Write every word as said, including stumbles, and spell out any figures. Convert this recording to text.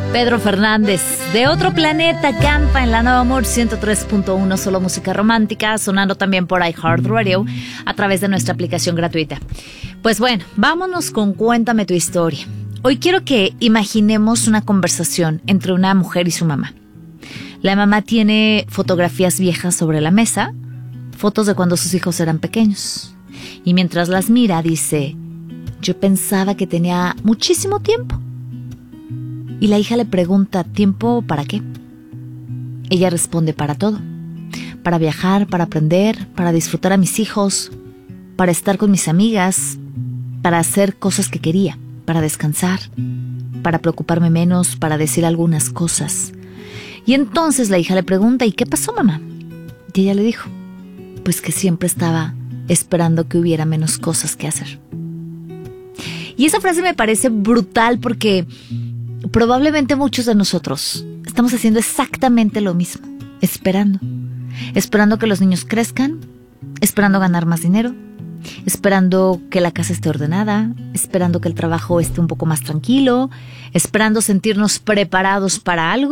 Pedro Fernández, de otro planeta, canta en la Nueva Amor ciento tres punto uno, solo música romántica, sonando también por iHeartRadio a través de nuestra aplicación gratuita. Pues bueno, vámonos con Cuéntame tu historia. Hoy quiero que imaginemos una conversación entre una mujer y su mamá. La mamá tiene fotografías viejas sobre la mesa, fotos de cuando sus hijos eran pequeños. Y mientras las mira, dice: yo pensaba que tenía muchísimo tiempo. Y la hija le pregunta: ¿tiempo para qué? Ella responde: para todo. Para viajar, para aprender, para disfrutar a mis hijos, para estar con mis amigas, para hacer cosas que quería, para descansar, para preocuparme menos, para decir algunas cosas. Y entonces la hija le pregunta: ¿y qué pasó, mamá? Y ella le dijo: pues que siempre estaba esperando que hubiera menos cosas que hacer. Y esa frase me parece brutal porque probablemente muchos de nosotros estamos haciendo exactamente lo mismo, esperando. Esperando que los niños crezcan, esperando ganar más dinero, esperando que la casa esté ordenada, esperando que el trabajo esté un poco más tranquilo, esperando sentirnos preparados para algo.